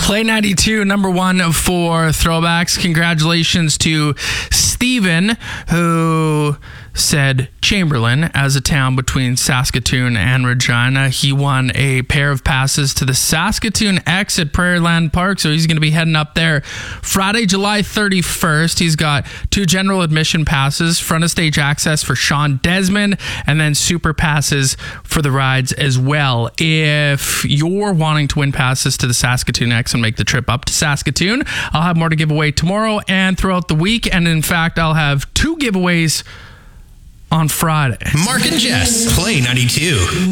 Play 92, number one for throwbacks. Congratulations to Steven, who said Chamberlain as a town between Saskatoon and Regina. He won a pair of passes to the Saskatoon X at Prairieland Park, so he's going to be heading up there Friday, July 31st. He's got 2 general admission passes, front of stage access for Sean Desmond, and then super passes for the rides as well. If you're wanting to win passes to the Saskatoon X and make the trip up to Saskatoon, I'll have more to give away tomorrow and throughout the week. And in fact, I'll have 2 giveaways on Friday. Mark and Jess, Play 92.